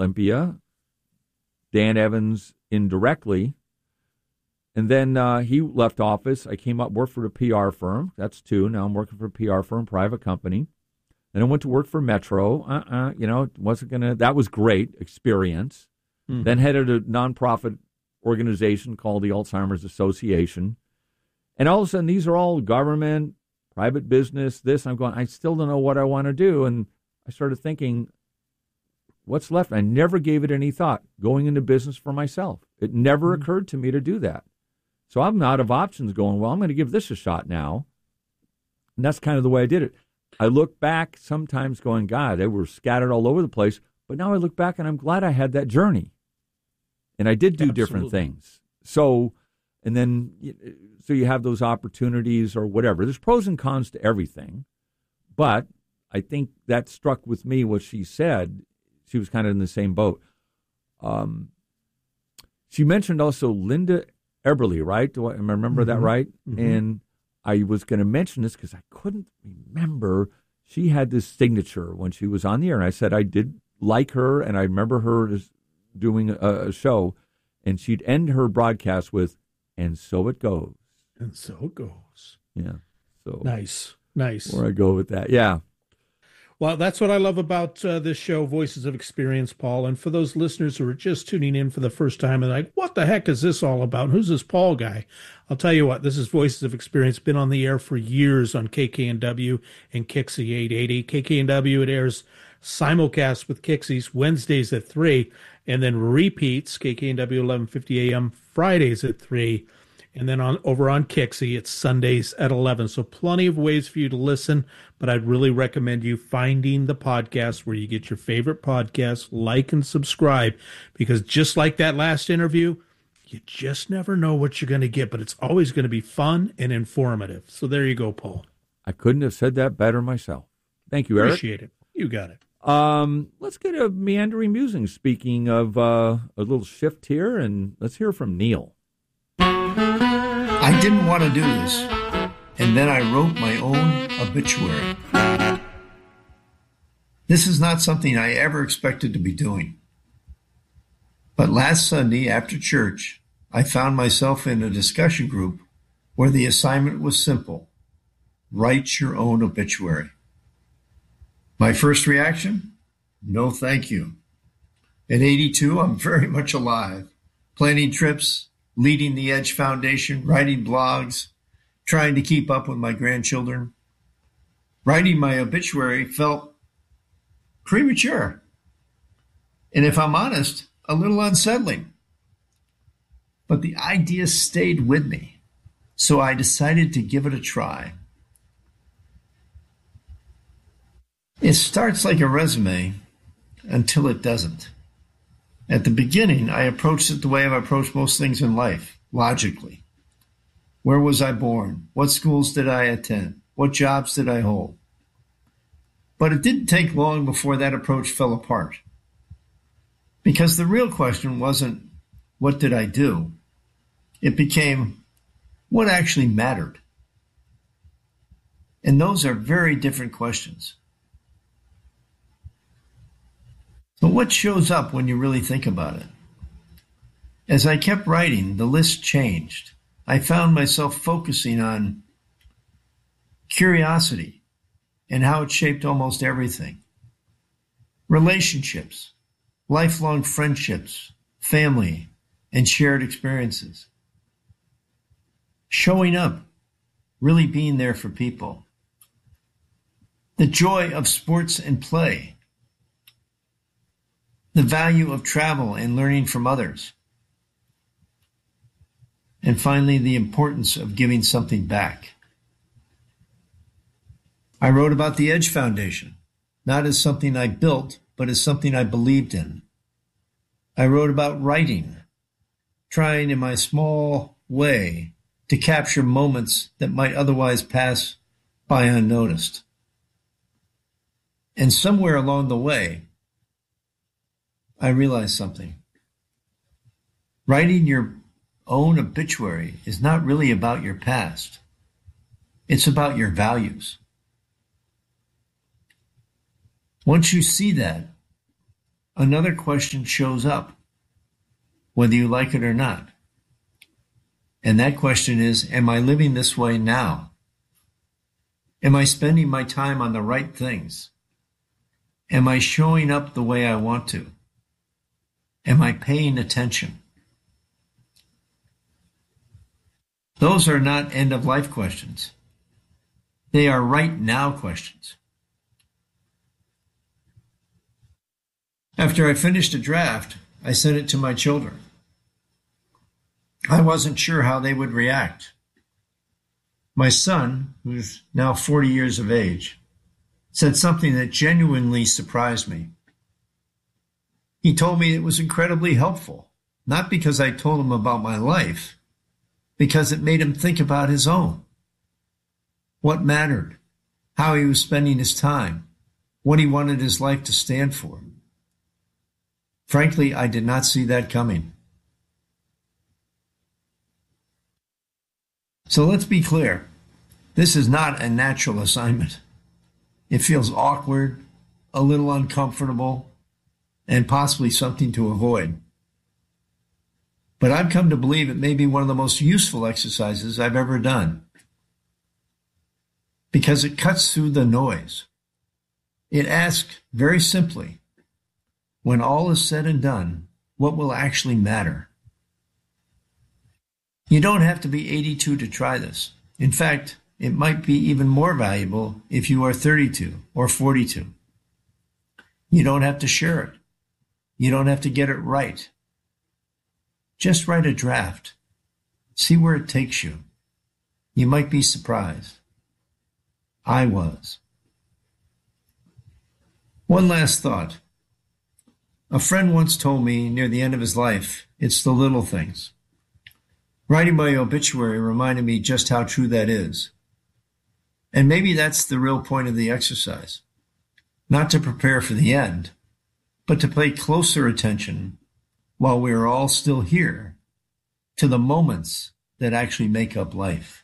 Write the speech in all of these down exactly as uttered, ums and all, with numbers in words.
Olympia, Dan Evans indirectly. And then uh, he left office. I came up, worked for a P R firm. That's two. Now I'm working for a P R firm, private company. Then I went to work for Metro. Uh-uh, you know, wasn't going to, that was great experience. Mm-hmm. Then headed a nonprofit organization called the Alzheimer's Association. And all of a sudden, these are all government, private business, this. I'm going, I still don't know what I want to do. And I started thinking, what's left? I never gave it any thought, going into business for myself. It never mm-hmm. occurred to me to do that. So I'm out of options going, well, I'm going to give this a shot now. And that's kind of the way I did it. I look back sometimes going, God, they were scattered all over the place. But now I look back and I'm glad I had that journey. And I did do Absolutely. different things. So, and then, so you have those opportunities or whatever. There's pros and cons to everything. But I think that struck with me what she said. She was kind of in the same boat. Um, she mentioned also Linda Eberly, right? Do I remember mm-hmm. that right? Mm-hmm. And I was going to mention this because I couldn't remember. She had this signature when she was on the air, and I said I did like her, and I remember her as doing a, a show, and she'd end her broadcast with, "And so it goes." And so it goes. Yeah. So nice, nice. Where I go with that, yeah. Well, that's what I love about uh, this show, Voices of Experience, Paul. And for those listeners who are just tuning in for the first time and like, what the heck is this all about? Who's this Paul guy? I'll tell you what, this is Voices of Experience, been on the air for years on K K N W and Kixie eight eighty. K K N W, it airs simulcast with Kixies Wednesdays at three, and then repeats K K N W eleven fifty A M Fridays at three. And then on over on Kixie, it's Sundays at eleven. So plenty of ways for you to listen, but I'd really recommend you finding the podcast where you get your favorite podcast, like and subscribe, because just like that last interview, you just never know what you're going to get, but it's always going to be fun and informative. So there you go, Paul. I couldn't have said that better myself. Thank you, Eric. Appreciate it. You got it. Um, let's get a meandering musing. Speaking of uh, a little shift here, and let's hear from Neil. I didn't want to do this, and then I wrote my own obituary. This is not something I ever expected to be doing. But last Sunday after church, I found myself in a discussion group where the assignment was simple: write your own obituary. My first reaction? No, thank you. At eighty-two, I'm very much alive, planning trips, leading the Edge Foundation, writing blogs, trying to keep up with my grandchildren. Writing my obituary felt premature. And if I'm honest, a little unsettling. But the idea stayed with me, so I decided to give it a try. It starts like a resume until it doesn't. At the beginning, I approached it the way I've approached most things in life, logically. Where was I born? What schools did I attend? What jobs did I hold? But it didn't take long before that approach fell apart. Because the real question wasn't, what did I do? It became, what actually mattered? And those are very different questions. So what shows up when you really think about it? As I kept writing, the list changed. I found myself focusing on curiosity and how it shaped almost everything. Relationships, lifelong friendships, family, and shared experiences. Showing up, really being there for people. The joy of sports and play. The value of travel and learning from others. And finally, the importance of giving something back. I wrote about the Edge Foundation, not as something I built, but as something I believed in. I wrote about writing, trying in my small way to capture moments that might otherwise pass by unnoticed. And somewhere along the way, I realized something. Writing your own obituary is not really about your past. It's about your values. Once you see that, another question shows up, whether you like it or not. And that question is, am I living this way now? Am I spending my time on the right things? Am I showing up the way I want to? Am I paying attention? Those are not end-of-life questions. They are right-now questions. After I finished a draft, I sent it to my children. I wasn't sure how they would react. My son, who's now forty years of age, said something that genuinely surprised me. He told me it was incredibly helpful, not because I told him about my life, because it made him think about his own. What mattered, how he was spending his time, what he wanted his life to stand for. Frankly, I did not see that coming. So let's be clear. This is not a natural assignment. It feels awkward, a little uncomfortable, and possibly something to avoid. But I've come to believe it may be one of the most useful exercises I've ever done, because it cuts through the noise. It asks very simply, when all is said and done, what will actually matter? You don't have to be eighty-two to try this. In fact, it might be even more valuable if you are thirty-two or forty-two. You don't have to share it. You don't have to get it right. Just write a draft. See where it takes you. You might be surprised. I was. One last thought. A friend once told me near the end of his life, it's the little things. Writing my obituary reminded me just how true that is. And maybe that's the real point of the exercise. Not to prepare for the end, but to pay closer attention while we are all still here to the moments that actually make up life.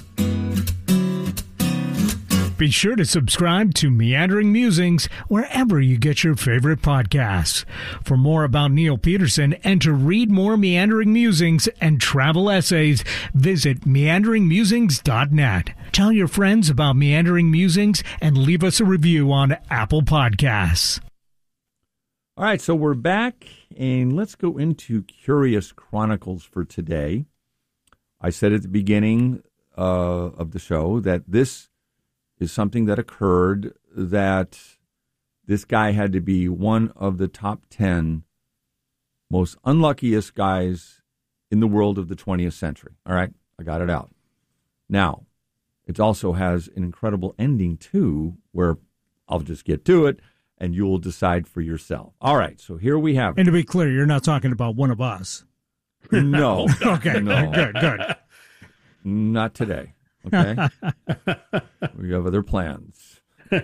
Be sure to subscribe to Meandering Musings wherever you get your favorite podcasts. For more about Neil Peterson and to read more Meandering Musings and travel essays, visit meandering musings dot net. Tell your friends about Meandering Musings and leave us a review on Apple Podcasts. All right, so we're back, and let's go into Curious Chronicles for today. I said at the beginning uh, of the show that this is something that occurred, that this guy had to be one of the top ten most unluckiest guys in the world of the twentieth century. All right, I got it out. Now, it also has an incredible ending, too, where I'll just get to it, and you'll decide for yourself. All right, so here we have it. And to be clear, you're not talking about one of us. No. Okay, no. good, good. Not today. Okay, we have other plans.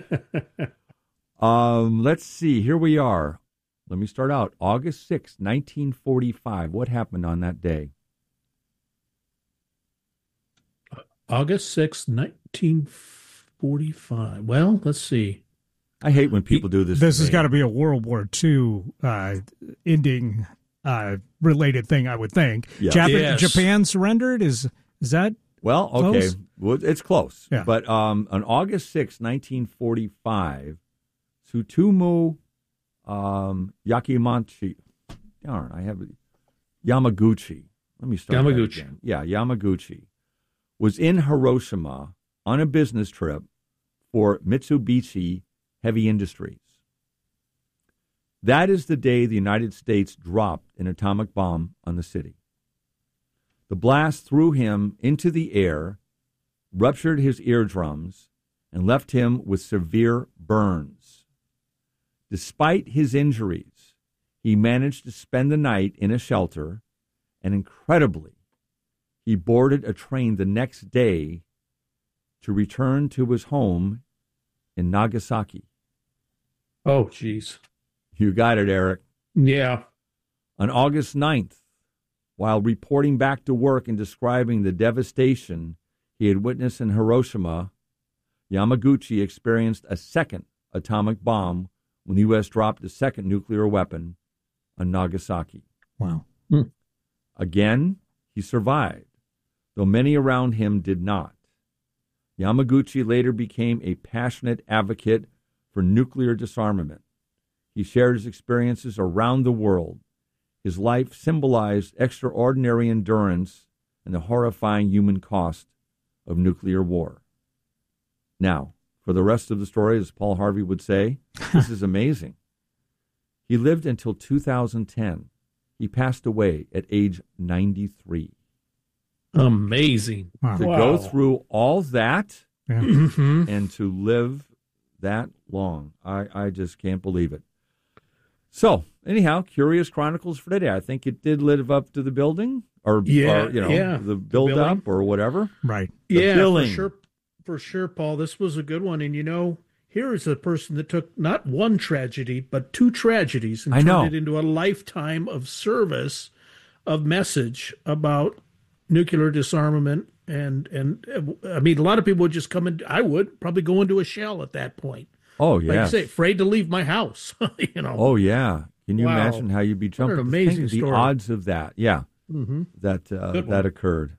Um, let's see. Here we are. Let me start out. August sixth, nineteen forty-five. What happened on that day? August sixth, nineteen forty-five. Well, let's see. I hate when people do this. This has got to be a World War Two uh, ending uh, related thing, I would think. Yeah. Jap- Yes. Japan surrendered? Is is that? Well, okay, Close? well, it's close. Yeah. But um, on August sixth, nineteen forty-five, Tsutomu um, Yakimachi, darn, I have Yamaguchi. Let me start that Yamaguchi. again. Yeah, Yamaguchi was in Hiroshima on a business trip for Mitsubishi Heavy Industries. That is the day the United States dropped an atomic bomb on the city. The blast threw him into the air, ruptured his eardrums, and left him with severe burns. Despite his injuries, he managed to spend the night in a shelter, and incredibly, he boarded a train the next day to return to his home in Nagasaki. Oh, geez. You got it, Eric. Yeah. On August ninth, while reporting back to work and describing the devastation he had witnessed in Hiroshima, Yamaguchi experienced a second atomic bomb when the U S dropped the second nuclear weapon on Nagasaki. Wow. Hmm. Again, he survived, though many around him did not. Yamaguchi later became a passionate advocate for nuclear disarmament. He shared his experiences around the world. His life symbolized extraordinary endurance and the horrifying human cost of nuclear war. Now, for the rest of the story, as Paul Harvey would say, this is amazing. He lived until two thousand ten. He passed away at age ninety-three. Amazing. Wow. To Wow. go through all that Yeah. Mhm. and to live that long, I, I just can't believe it. So, anyhow, Curious Chronicles for today. I think it did live up to the building, or, Yeah, or you know, yeah. the build-up or whatever. Right. The Yeah, billing. for sure. For sure, Paul. This was a good one. And, you know, here is a person that took not one tragedy, but two tragedies and I turned know. it into a lifetime of service, of message about nuclear disarmament. And, and uh, I mean, a lot of people would just come in. I would probably go into a shell at that point. Oh, Like yeah. I say, afraid to leave my house, you know. Oh, yeah. Can you Wow. imagine how you'd be jumping? an Think amazing of the story. odds of that. Yeah, Mm-hmm. that uh, Good one. that occurred.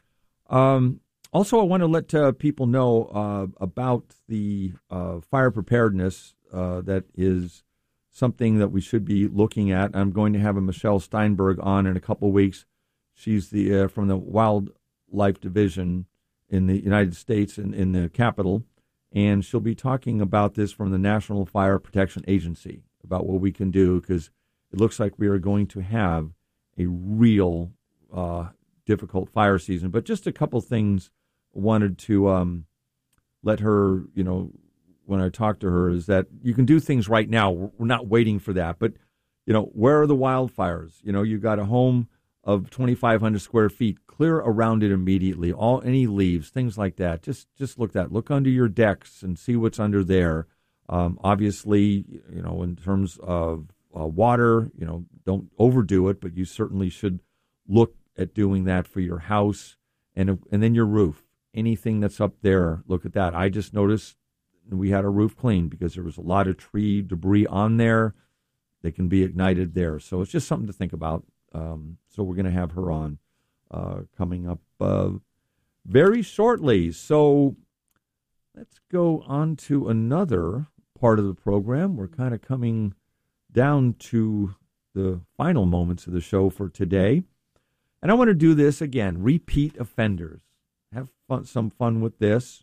Um, also, I want to let uh, people know uh, about the uh, fire preparedness uh, that is something that we should be looking at. I'm going to have a Michelle Steinberg on in a couple of weeks. She's the uh, from the Wildlife Division in the United States in, in the Capitol, and she'll be talking about this from the National Fire Protection Agency, about what we can do, because it looks like we are going to have a real uh, difficult fire season. But just a couple things wanted to um, let her, you know, when I talk to her, is that you can do things right now. We're not waiting for that. But, you know, where are the wildfires? You know, you've got a home of twenty-five hundred square feet. Clear around it immediately. All any leaves, things like that. Just just look that. Look under your decks and see what's under there. Um, obviously, you know, in terms of uh, water, you know, don't overdo it, but you certainly should look at doing that for your house and and then your roof. Anything that's up there, look at that. I just noticed we had our roof cleaned because there was a lot of tree debris on there that can be ignited there. So it's just something to think about. Um, so we're going to have her on uh, coming up uh, very shortly. So let's go on to another part of the program. We're kind of coming down to the final moments of the show for today. And I want to do this again, repeat offenders. Have fun, some fun with this.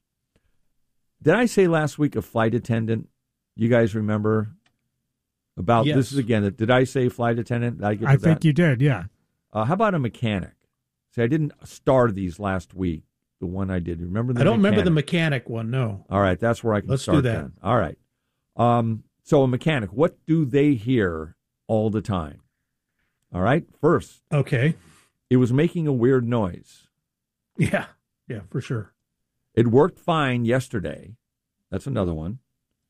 Did I say last week a flight attendant? You guys remember about Yes. this is again, did I say flight attendant? Did I, get I to think that? you did, yeah. Uh, how about a mechanic? See, I didn't star these last week, the one I did. Remember the I don't remember the mechanic? mechanic one, no. All right, that's where I can Let's do start that. then. All right. Um, so a mechanic, what do they hear all the time? All right, first, Okay. it was making a weird noise. Yeah. Yeah, for sure. It worked fine yesterday. That's another one.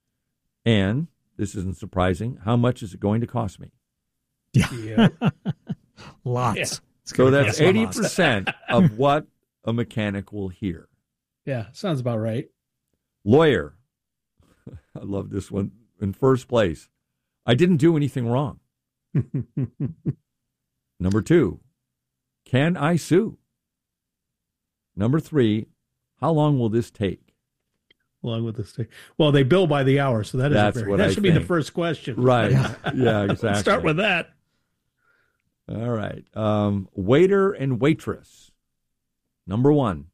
And this isn't surprising. How much is it going to cost me? Yeah. Lots. Yeah. It's So gonna that's cost a eighty lot. percent of what a mechanic will hear. Yeah, sounds about right. Lawyer. I love this one. In first place, I didn't do anything wrong. Number two, can I sue? Number three, how long will this take? Along with this thing. Well, they bill by the hour, so that is That's very, what that I should be the think. first question. Right. Yeah, exactly. Let's start with that. All right. Um, waiter and waitress. Number one.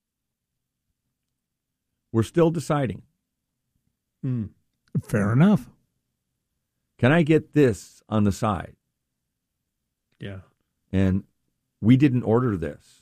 We're still deciding. Hmm. Fair enough. Can I get this on the side? Yeah. And we didn't order this.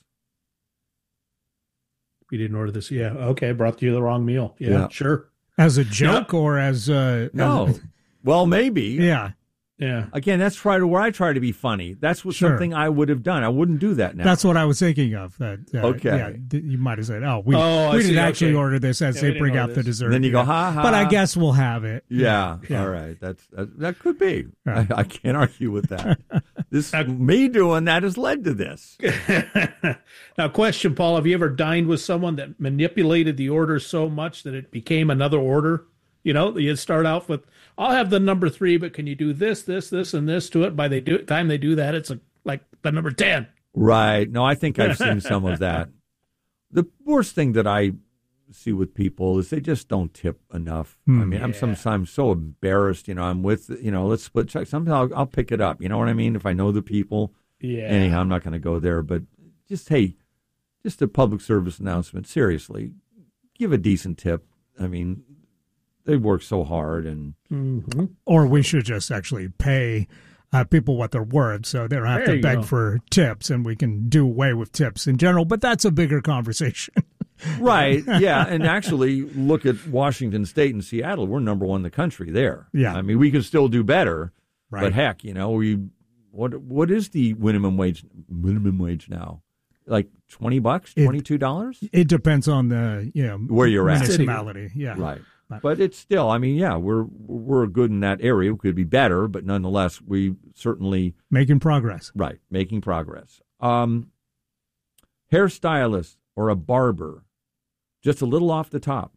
We didn't order this. Yeah. Okay. I brought you the wrong meal. Yeah. Yeah. Sure. As a joke or as uh No. as- Well, maybe. yeah. Yeah. Again, that's try to where I try to be funny. That's what Sure. something I would have done. I wouldn't do that now. That's what I was thinking of. That uh, Okay. yeah, th- you might have said, "Oh, we, Oh, I we didn't see. actually Okay. order this," as Yeah, we they didn't bring order out the this. dessert. And then you go, Yeah. ha ha. But I guess we'll have it. Yeah. Yeah. All right. That's that, that could be. Yeah. I, I can't argue with that. This me doing that has led to this. Now, question, Paul: have you ever dined with someone that manipulated the order so much that it became another order? You know, you start off with, I'll have the number three, but can you do this, this, this, and this to it? By the do, time they do that, it's a, like the number ten. Right. No, I think I've seen some of that. The worst thing that I see with people is they just don't tip enough. Hmm. I mean, I'm Yeah. sometimes so embarrassed. You know, I'm with, you know, let's split check. Sometimes I'll, I'll pick it up. You know what I mean? If I know the people. Yeah. Anyhow, I'm not going to go there. But just, hey, just a public service announcement. Seriously, give a decent tip. I mean, they work so hard. And Mm-hmm. Or we should just actually pay uh, people what they're worth, so they don't have There to you beg go. for tips, and we can do away with tips in general. But that's a bigger conversation. right. Yeah. And actually, look at Washington State and Seattle. We're number one in the country there. Yeah. I mean, we could still do better. Right. But heck, you know, we what what is the minimum wage minimum wage now? Like twenty bucks, It- twenty two dollars? It depends on the you know Where you're at. municipality. Yeah. Right. But- But it's still, I mean, yeah, we're we're good in that area. We could be better, but nonetheless, we certainly Making progress. right making progress. Um, hairstylist or a barber, just a little off the top.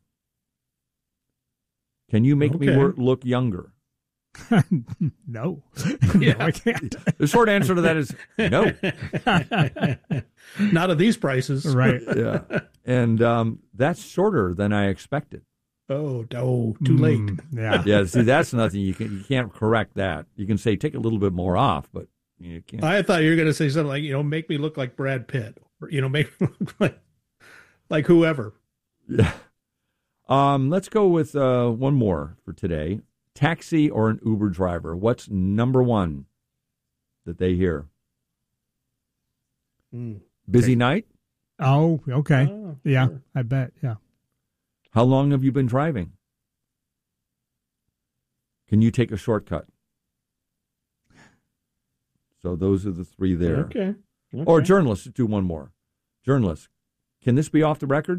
Can you make me Okay. work, look younger? No. Yeah. No, I can't. The short answer to that is no. Not at these prices. Right. Yeah, and um, that's shorter than I expected. Oh, no, too late. Mm, yeah. Yeah, see, that's nothing you can you can't correct that. You can say take a little bit more off, but you can't. I thought you were going to say something like, you know, make me look like Brad Pitt, or, you know, make me look like, like whoever. Yeah. Um, let's go with uh, one more for today. Taxi or an Uber driver? What's number one that they hear? Mm. Busy night? Oh, okay. Oh, Yeah, sure. I bet. Yeah. How long have you been driving? Can you take a shortcut? So those are the three there. Okay. okay. Or journalists, let's do one more. Journalists, can this be off the record?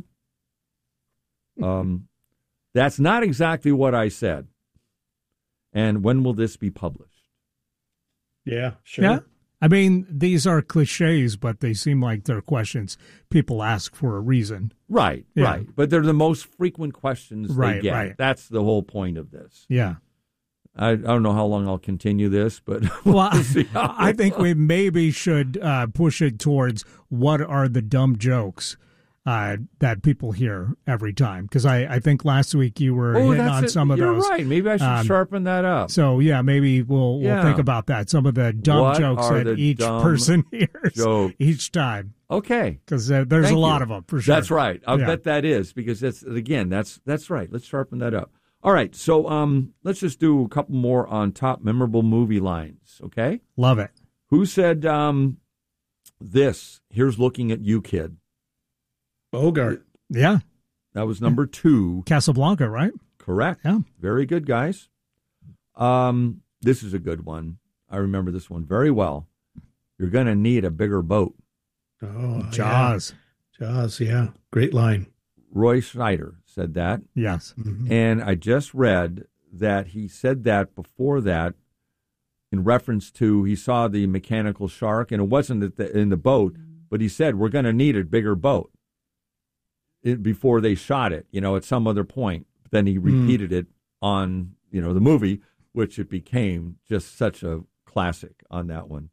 Um, that's not exactly what I said. And when will this be published? Yeah, sure. Yeah. I mean, these are cliches, but they seem like they're questions people ask for a reason. Right, Yeah. right. But they're the most frequent questions Right, they get. right. That's the whole point of this. Yeah. I, I don't know how long I'll continue this, but Well, we'll see how I it think goes. we maybe should uh, push it towards what are the dumb jokes uh, that people hear every time. Because I, I think last week you were Oh, hitting that's on it. some of You're those. right. Maybe I should Um, sharpen that up. So, yeah, maybe we'll, Yeah. we'll think about that. Some of the dumb What jokes are that the each dumb person hears jokes? each time. Okay. Because uh, there's Thank a lot you. of them, for sure. That's right. I'll Yeah. bet that is because that's again that's that's right. Let's sharpen that up. All right. So um, let's just do a couple more on top memorable movie lines. Okay. Love it. Who said um, this? Here's looking at you, kid. Bogart. Yeah. That was number two. Casablanca, right? Correct. Yeah. Very good, guys. Um, this is a good one. I remember this one very well. You're going to need a bigger boat. Oh, Jaws. Yeah. Jaws, yeah. Great line. Roy Schneider said that. Yes. Mhm. And I just read that he said that before that in reference to he saw the mechanical shark, and it wasn't at the, in the boat, but he said, we're going to need a bigger boat it, before they shot it, you know, at some other point. But then he repeated it on, you know, the movie, which it became just such a classic on that one.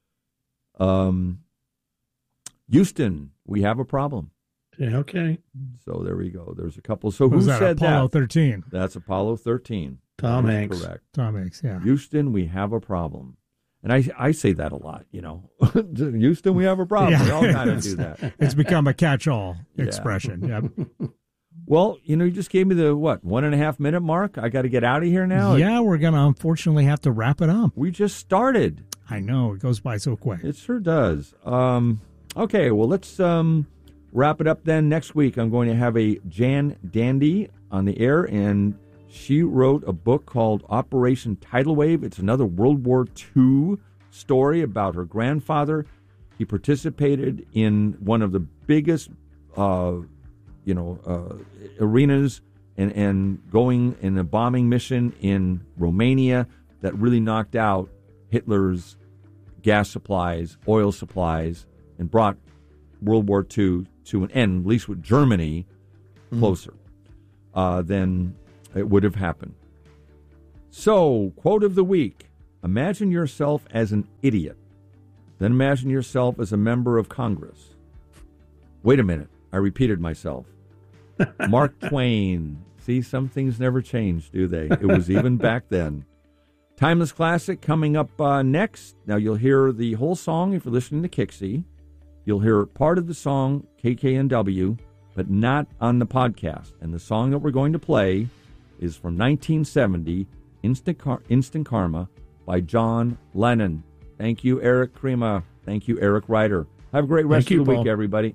Um, Houston, we have a problem. Yeah, okay. So there we go. There's a couple. So who Was that said Apollo that? thirteen? That's Apollo thirteen. Tom That is Hanks. Correct. Tom Hanks, yeah. Houston, we have a problem. And I I say that a lot, you know. Houston, we have a problem. Yeah. We all kind of do that. It's become a catch-all Yeah. expression. Yep. Well, you know, you just gave me the, what, one and a half minute mark? I got to get out of here now? Yeah, we're going to unfortunately have to wrap it up. We just started. I know. It goes by so quick. It sure does. Um, okay, well, let's um, wrap it up then. Next week, I'm going to have a Jan Dandy on the air, and she wrote a book called Operation Tidal Wave. It's another World War Two story about her grandfather. He participated in one of the biggest, uh, you know, uh, arenas and, and going in a bombing mission in Romania that really knocked out Hitler's gas supplies, oil supplies, and brought World War Two to an end, at least with Germany closer. Uh, then it would have happened. So, quote of the week, imagine yourself as an idiot. Then imagine yourself as a member of Congress. Wait a minute, I repeated myself. Mark Twain. See, some things never change, do they? It was even back then. Timeless Classic coming up uh, next. Now, you'll hear the whole song if you're listening to Kixie. You'll hear part of the song, K K N W, but not on the podcast. And the song that we're going to play is from nineteen seventy, Instant, Car- Instant Karma, by John Lennon. Thank you, Eric Krema. Thank you, Eric Ryder. Have a great rest Thank of the you, week, Paul. everybody.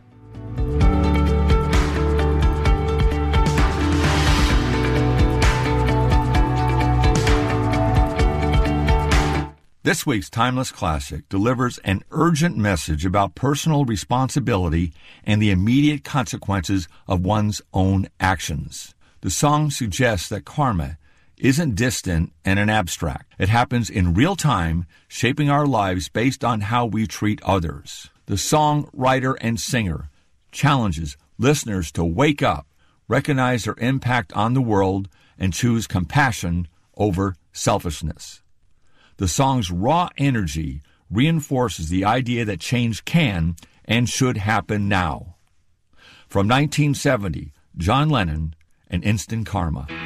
This week's Timeless Classic delivers an urgent message about personal responsibility and the immediate consequences of one's own actions. The song suggests that karma isn't distant and an abstract. It happens in real time, shaping our lives based on how we treat others. The song writer and singer challenges listeners to wake up, recognize their impact on the world, and choose compassion over selfishness. The song's raw energy reinforces the idea that change can and should happen now. From nineteen seventy, John Lennon and Instant Karma.